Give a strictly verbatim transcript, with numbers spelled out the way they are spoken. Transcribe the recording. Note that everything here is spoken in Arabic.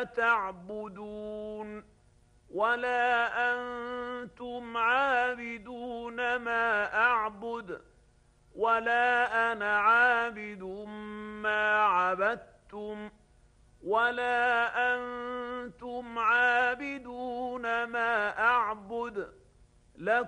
تعبدون ولا أنتم عابدون ما أعبد ولا أنا عابد ما عبدتم ولا أنتم عابدون ما أعبد لكم